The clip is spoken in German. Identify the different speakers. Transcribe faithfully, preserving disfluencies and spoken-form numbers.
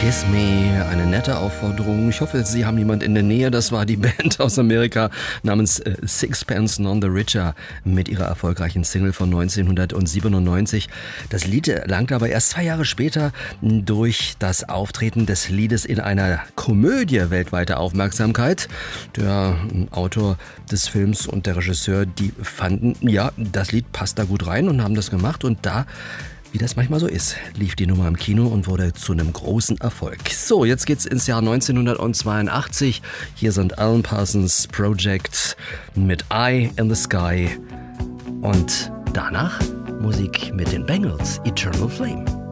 Speaker 1: Kiss Me, eine nette Aufforderung. Ich hoffe, Sie haben jemand in der Nähe. Das war die Band aus Amerika namens äh, Sixpence None the Richer mit ihrer erfolgreichen Single von neunzehnhundertsiebenundneunzig. Das Lied erlangte aber erst zwei Jahre später durch das Auftreten des Liedes in einer Komödie weltweite Aufmerksamkeit. Der Autor des Films und der Regisseur, die fanden, ja, das Lied passt da gut rein und haben das gemacht. Und da, wie das manchmal so ist, lief die Nummer im Kino und wurde zu einem großen Erfolg. So, jetzt geht's ins Jahr neunzehnhundertzweiundachtzig. Hier sind Alan Parsons Project mit Eye in the Sky. Und danach Musik mit den Bangles, Eternal Flame.